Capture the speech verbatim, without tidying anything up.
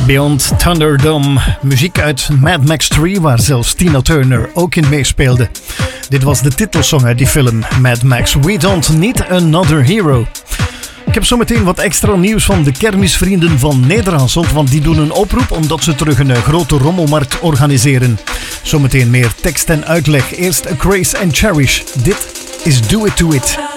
Beyond Thunderdome, muziek uit Mad Max drie, waar zelfs Tina Turner ook in meespeelde. Dit was de titelsong uit die film, Mad Max We Don't Need Another Hero. Ik heb zometeen wat extra nieuws van de kermisvrienden van Nederhasselt, want die doen een oproep omdat ze terug een grote rommelmarkt organiseren. Zometeen meer tekst en uitleg. Eerst A Craze and Cherish. Dit is Do It To It.